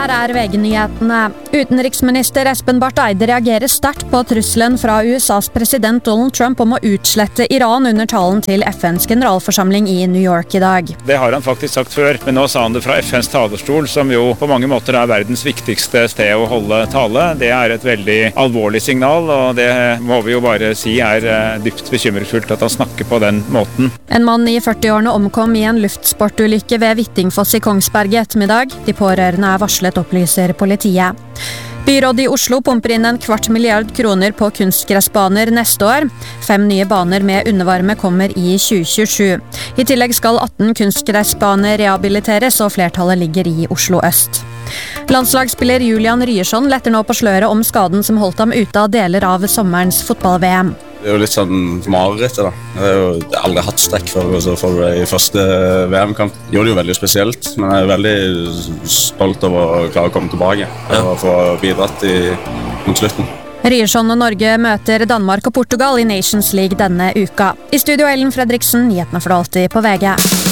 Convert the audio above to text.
Her VG-nyhetene. Utenriksminister Espen Barth Eide reagerer sterkt på trusselen fra USAs president Donald Trump om å utslette Iran under talen til FNs generalforsamling i New York i dag. Det har han faktisk sagt før, men nå sa han det fra FNs talerstol, som jo på mange måter er verdens viktigste sted å holde tale. Det er et veldig alvorlig signal, og det må vi jo bare si er dypt bekymringsfullt at han snakker på den måten. En mann i 40-årene omkom i en luftsportulykke ved Hvittingfoss i Kongsberg i ettermiddag. De pårørende er varslet, opplyser politiet. Byrådet i Oslo pumper inn 250 milliarder kroner på kunstgressbaner neste år. 5 nye baner med undervarme kommer i 2027. I tillegg skal 18 kunstgressbaner rehabiliteres, og flertallet ligger i Oslo øst. Landslagsspiller Julian Ryerson letter nå på sløret om skaden som holdt ham ute av deler av sommerens fotball-VM. Det er jo litt sånn mareritt da. Jeg har aldri hatt strekk for i første VM-kamp. Det gjorde det jo veldig spesielt, men jeg er veldig stolt over å klare å komme tilbake og få bidratt mot slutten. Ryerson og Norge møter Danmark og Portugal i Nations League denne uka. I studio Ellen Fredriksen, nyhetene for alltid på VG.